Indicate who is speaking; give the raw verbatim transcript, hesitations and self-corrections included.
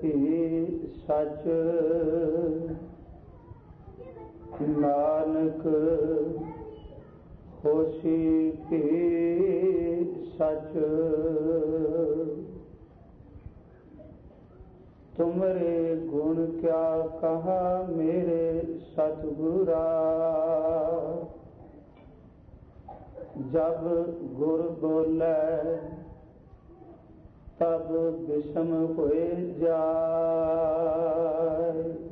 Speaker 1: भी सच, नानक होसी भी सच। तुमरे गुण क्या कहा मेरे सतगुरा, जब गुर बोले तब विषम होए जाए।